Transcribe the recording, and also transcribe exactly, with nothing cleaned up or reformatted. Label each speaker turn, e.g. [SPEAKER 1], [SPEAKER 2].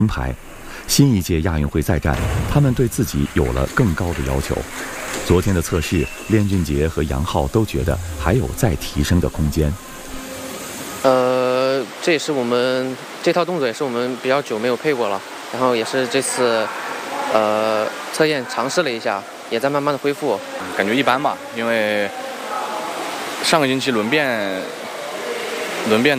[SPEAKER 1] 金牌。新一届亚运会再战，他们对自己有了更高的要求。昨天的测试，练俊杰和杨昊都觉得还有再提升的空间。
[SPEAKER 2] 呃，这也是我们这套动作也是我们比较久没有配过了，然后也是这次呃测验尝试了一下，也在慢慢的恢复。
[SPEAKER 3] 感觉一般吧，因为上个星期轮变轮变